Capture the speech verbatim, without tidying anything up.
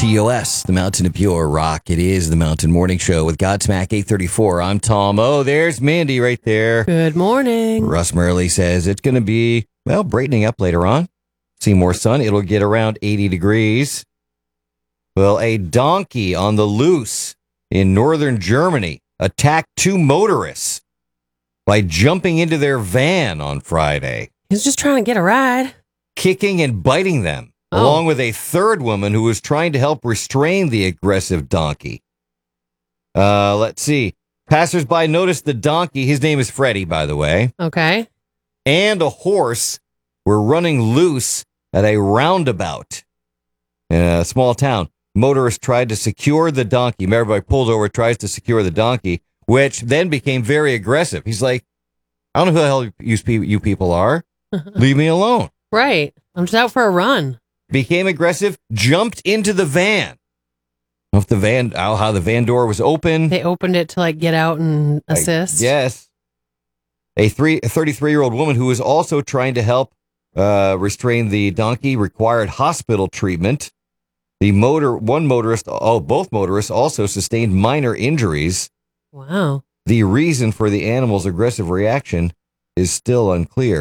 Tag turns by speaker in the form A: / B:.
A: T O S, the Mountain of Pure Rock. It is the Mountain Morning Show with Godsmack eight thirty-four. I'm Tom. Oh, there's Mandy right there.
B: Good morning.
A: Russ Murley says it's going to be, well, brightening up later on. See more sun. It'll get around eighty degrees. Well, a donkey on the loose in northern Germany attacked two motorists by jumping into their van on Friday,
B: He's just trying to get a ride.
A: kicking and biting them,
B: Oh.
A: along with a third woman who was trying to help restrain the aggressive donkey. Uh, let's see. Passersby noticed the donkey, his name is Freddie, by the way,
B: Okay.
A: and a horse were running loose at a roundabout in a small town. Motorists tried to secure the donkey. Everybody pulled over, tries to secure the donkey, which then became very aggressive. He's like, I don't know who the hell you, pe- you people are. Leave me alone.
B: Right. I'm just out for a run.
A: Became aggressive, jumped into the van. I don't know if the van, how how the van door was open.
B: They opened it to like get out and assist.
A: Yes. A three, a thirty-three-year-old woman who was also trying to help uh, restrain the donkey required hospital treatment. The motor, one motorist, oh, both motorists also sustained minor injuries.
B: Wow.
A: The reason for the animal's aggressive reaction is still unclear.